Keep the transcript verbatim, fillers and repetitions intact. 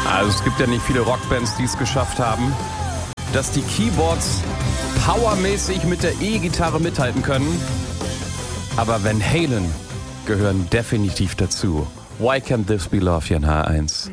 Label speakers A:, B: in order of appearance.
A: Also es gibt ja nicht viele Rockbands, die es geschafft haben, dass die Keyboards powermäßig mit der E-Gitarre mithalten können. Aber Van Halen gehören definitiv dazu. Why Can't This Be Love hier in H eins?